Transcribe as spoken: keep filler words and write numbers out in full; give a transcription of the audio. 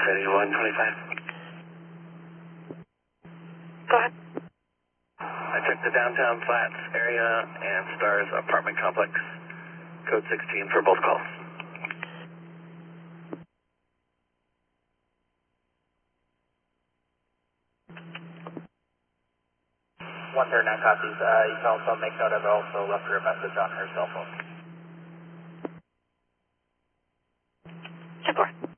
ready to one twenty-five. Go ahead. I checked the downtown Flats area and Stars apartment complex, code sixteen for both calls. one thirty-nine copies. Uh, you can also make note of it, also left her a message on her cell phone. ten four.